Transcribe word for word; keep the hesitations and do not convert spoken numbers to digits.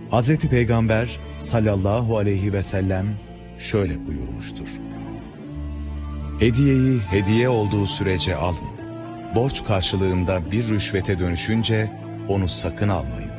Hazreti Peygamber sallallahu aleyhi ve sellem şöyle buyurmuştur. Hediyeyi hediye olduğu sürece alın. Borç karşılığında bir rüşvete dönüşünce onu sakın almayın.